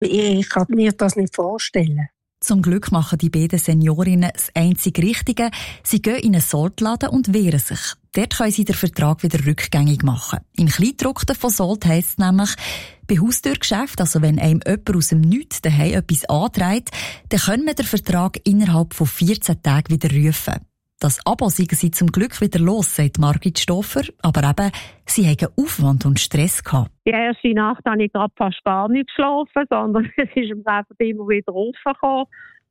Ich kann mir das nicht vorstellen. Zum Glück machen die beiden Seniorinnen das einzig Richtige. Sie gehen in einen Sold-Laden und wehren sich. Dort können sie den Vertrag wieder rückgängig machen. Im Kleingedruckten von Sold heisst es nämlich, bei Haustürgeschäften, also wenn einem jemand aus dem Nichts daheim etwas anträgt, dann können wir den Vertrag innerhalb von 14 Tagen wieder rufen. Das Abo seien sie zum Glück wieder los, sagt Margrit Stoffer. Aber eben, sie haben Aufwand und Stress gehabt. Die erste Nacht habe ich gerade fast gar nicht geschlafen, sondern es ist einfach immer wieder rausgekommen.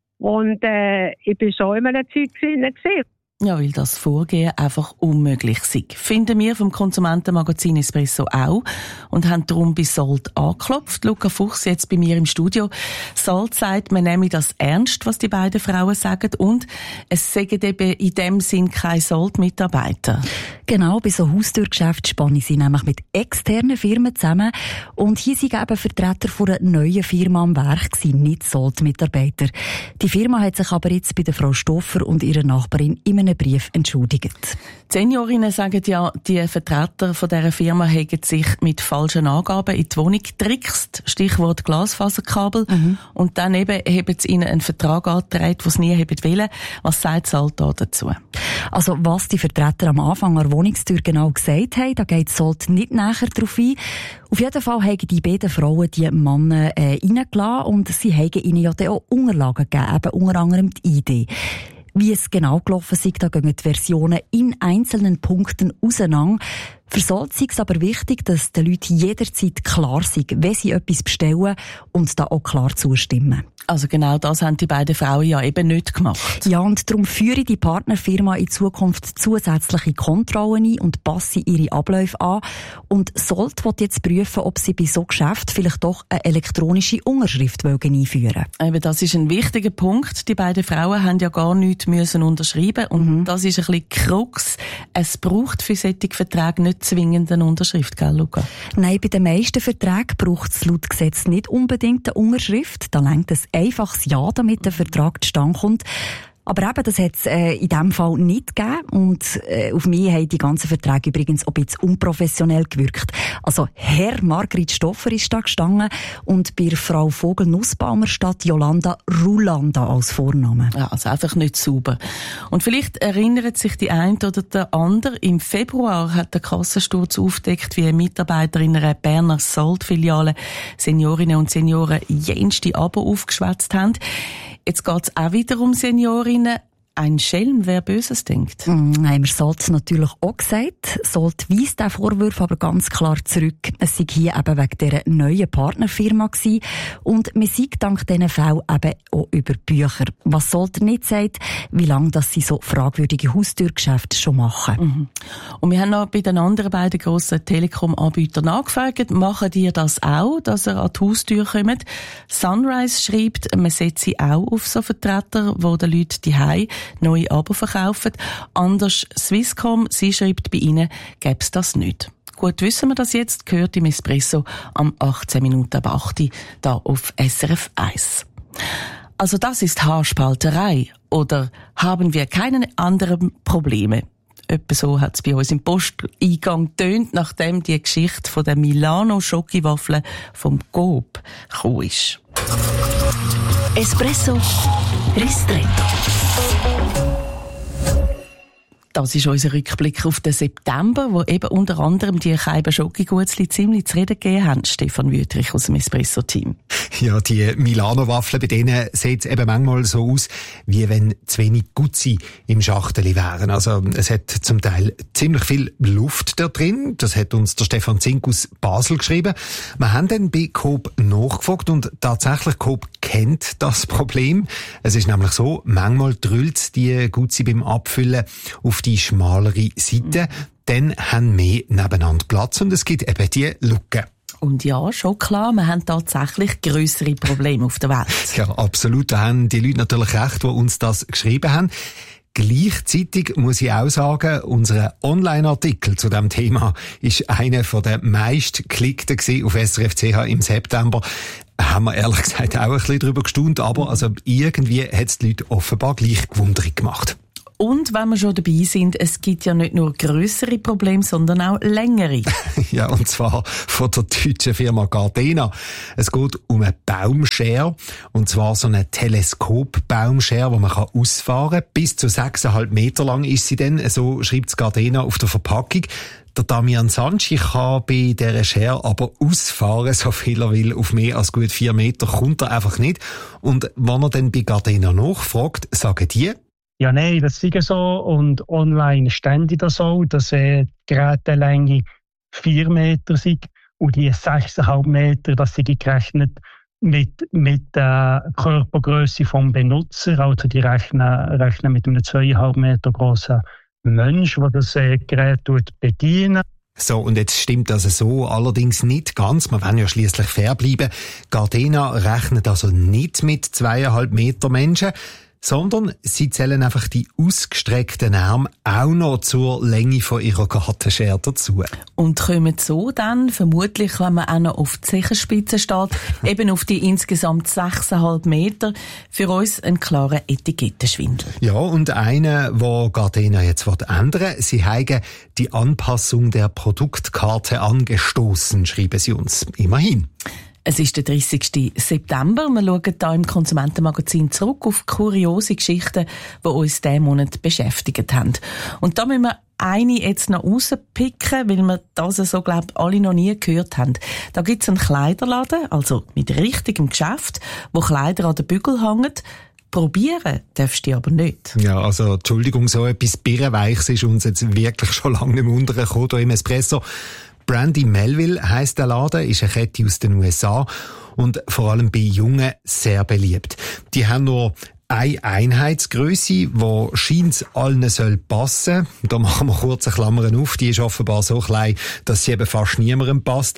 Und ich bin schon in einem Zeug gewesen. Ja, weil das Vorgehen einfach unmöglich ist. Finden wir vom Konsumentenmagazin Espresso auch und haben darum bei Sold angeklopft. Luca Fuchs jetzt bei mir im Studio. Sold sagt, man nehme das ernst, was die beiden Frauen sagen, und es sagen eben in dem Sinn keine Sold-Mitarbeiter. Genau, bei so Haustürgeschäften spannen sie nämlich mit externen Firmen zusammen. Und hier sind eben Vertreter von einer neuen Firma am Werk gewesen, nicht Sold-Mitarbeiter. Die Firma hat sich aber jetzt bei der Frau Stoffer und ihrer Nachbarin in einem Brief entschuldigt. Die Seniorinnen sagen ja, die Vertreter von dieser Firma haben sich mit falschen Angaben in die Wohnung getrickst. Stichwort Glasfaserkabel. Und dann eben haben sie ihnen einen Vertrag angetragen, den sie nie wollen. Was sagt Sold da dazu? Also, was die Vertreter am Anfang an der Wohnungstür genau gesagt haben, da geht Sold nicht näher drauf ein. Auf jeden Fall haben die beiden Frauen die Männer reingelassen und sie haben ihnen ja dann auch Unterlagen gegeben, eben unter anderem die Idee. Wie es genau gelaufen ist, da gehen die Versionen in einzelnen Punkten auseinander. Für Sold ist es aber wichtig, dass den Leuten jederzeit klar sei, wenn sie etwas bestellen und da auch klar zustimmen. Also genau das haben die beiden Frauen ja eben nicht gemacht. Ja, und darum führe die Partnerfirma in Zukunft zusätzliche Kontrollen ein und passe ihre Abläufe an. Und Sold will jetzt prüfen, ob sie bei so Geschäften vielleicht doch eine elektronische Unterschrift einführen wollen. Eben, das ist ein wichtiger Punkt. Die beiden Frauen haben ja gar nichts müssen unterschreiben. Und das ist ein bisschen Krux. Es braucht für solche Verträge nicht zwingend eine Unterschrift, gell, Luca? Nein, bei den meisten Verträgen braucht es laut Gesetz nicht unbedingt eine Unterschrift. Da reicht ein einfaches Ja, damit der Vertrag zustande kommt. Aber eben, das hat es in diesem Fall nicht gegeben. Und auf mich haben die ganzen Verträge übrigens auch ein bisschen unprofessionell gewirkt. Also Herr Margrit Stoffer ist da gestanden und bei Frau Vogel-Nussbaumer steht Jolanda Rulanda als Vorname. Ja, also einfach nicht sauber. Und vielleicht erinnert sich die eine oder der andere, im Februar hat der Kassensturz aufgedeckt, wie Mitarbeiter in einer Berner Sold-Filiale Seniorinnen und Senioren jenste Abo aufgeschwätzt haben. Jetzt geht es auch wieder um Seniorinnen. Ein Schelm, wer Böses denkt. Haben wir Sold natürlich auch gesagt. Sold weist diesen Vorwurf aber ganz klar zurück. Es sei hier eben wegen dieser neuen Partnerfirma gewesen. Und man sei dank diesen Fällen eben auch über Bücher. Was Sold nicht sagt, wie lange dass sie so fragwürdige Haustürgeschäfte schon machen. Und wir haben noch bei den anderen beiden grossen Telekom-Anbietern nachgefragt. Machen die das auch, dass ihr an die Haustür kommt? Sunrise schreibt, man setze auch auf so Vertreter, die den Leuten die Hause neue Abo verkaufen. Anders Swisscom, sie schreibt, bei ihnen gäbe es das nicht. Gut, wissen wir das jetzt, gehört im Espresso am 18 Minuten ab 8 Uhr, da auf SRF 1. Also das ist Haarspalterei, oder haben wir keine anderen Probleme? Etwa so hat es bei uns im Posteingang getönt, nachdem die Geschichte von der Milano-Schokiwaffeln vom Coop gekommen ist. Espresso Ristretto. Das ist unser Rückblick auf den September, wo eben unter anderem die Scheiben Schokogutzli ziemlich zu reden gegeben haben. Stefan Wüthrich aus dem Espresso-Team. Ja, die Milano-Waffeln, bei denen sieht es eben manchmal so aus, wie wenn zu wenig Guzzi im Schachteli wären. Also es hat zum Teil ziemlich viel Luft da drin. Das hat uns der Stefan Zink aus Basel geschrieben. Wir haben dann bei Coop nachgefragt und tatsächlich Coop kennt das Problem. Es ist nämlich so, manchmal drüllt die Guzzi beim Abfüllen auf die schmalere Seite. Dann haben wir nebeneinander Platz und es gibt eben die Lücken. Und ja, schon klar, wir haben tatsächlich grössere Probleme auf der Welt. Ja, absolut. Da haben die Leute natürlich recht, die uns das geschrieben haben. Gleichzeitig muss ich auch sagen, unser Online-Artikel zu diesem Thema ist einer der meistgeklickten auf SRF.ch im September. Haben wir ehrlich gesagt auch ein bisschen darüber gestaunt, aber also irgendwie hat es die Leute offenbar gleich gewundert gemacht. Und wenn wir schon dabei sind, es gibt ja nicht nur grössere Probleme, sondern auch längere. Ja, und zwar von der deutschen Firma Gardena. Es geht um eine Baumschere, und zwar so eine Teleskop-Baumschere, die man ausfahren kann. Bis zu 6,5 Meter lang ist sie dann, so schreibt Gardena auf der Verpackung. Der Damian Sanchi kann bei dieser Schere aber ausfahren, so viel er will. Auf mehr als gut 4 Meter kommt er einfach nicht. Und wenn er dann bei Gardena nachfragt, sagen die: Ja, nein, das ist so. Und online ständig das so, dass die Gerätelänge 4 Meter sind und die 6,5 Meter, das sind gerechnet mit der Körpergröße vom Benutzer. Also die rechnen mit einem 2,5 Meter grossen Mensch, der das Gerät bedienen. So, und jetzt stimmt das so allerdings nicht ganz. Wir wollen ja schliesslich fair bleiben. Gardena rechnet also nicht mit 2,5 Meter Menschen, sondern sie zählen einfach die ausgestreckten Arme auch noch zur Länge von ihrer Gartenschere dazu. Und kommen so dann, vermutlich, wenn man auch noch auf die Zehenspitze steht, eben auf die insgesamt 6,5 Meter, für uns ein klarer Etikettenschwindel. Ja, und einer, wo Gardena jetzt ändern will, sie haben die Anpassung der Produktkarte angestoßen, schreiben sie uns. Immerhin. Es ist der 30. September. Wir schauen hier im Konsumentenmagazin zurück auf kuriose Geschichten, die uns diesen Monat beschäftigt haben. Und da müssen wir eine jetzt noch rauspicken, weil wir das so, glaube ich, alle noch nie gehört haben. Da gibt es einen Kleiderladen, also mit richtigem Geschäft, wo Kleider an den Bügel hängen. Probieren darfst du aber nicht. Ja, also, Entschuldigung, so etwas Birrenweichs ist uns jetzt wirklich schon lange nicht mehr untergekommen hier im Espresso. Brandy Melville heisst der Laden, ist eine Kette aus den USA und vor allem bei Jungen sehr beliebt. Die haben nur eine Einheitsgrösse, die scheint allen soll passen. Da machen wir kurze Klammern auf. Die ist offenbar so klein, dass sie eben fast niemandem passt.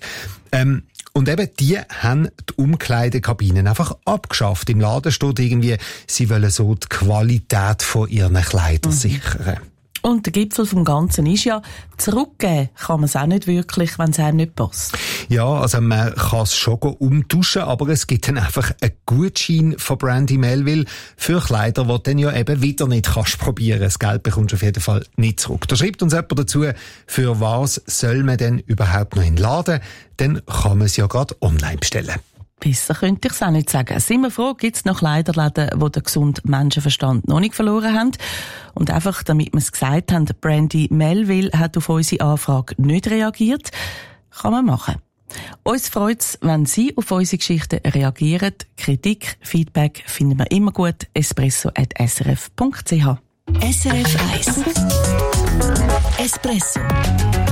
Und eben, die haben die Umkleidekabinen einfach abgeschafft. Im Laden steht irgendwie, sie wollen so die Qualität von ihren Kleidern sichern. Und der Gipfel vom Ganzen ist ja, zurückgeben kann man es auch nicht wirklich, wenn es einem nicht passt. Ja, also man kann es schon umtauschen, aber es gibt dann einfach einen Gutschein von Brandy Melville für Kleider, die du dann ja eben wieder nicht kannst probieren. Das Geld bekommst du auf jeden Fall nicht zurück. Da schreibt uns jemand dazu, für was soll man denn überhaupt noch in den Laden? Dann kann man es ja gerade online bestellen. Besser könnte ich es auch nicht sagen. Sind wir froh, gibt es noch Kleiderläden, die den gesunden Menschenverstand noch nicht verloren haben. Und einfach, damit wir es gesagt haben, Brandy Melville hat auf unsere Anfrage nicht reagiert. Kann man machen. Uns freut es, wenn Sie auf unsere Geschichten reagieren. Kritik, Feedback finden wir immer gut. espresso@srf.ch. SRF 1 Espresso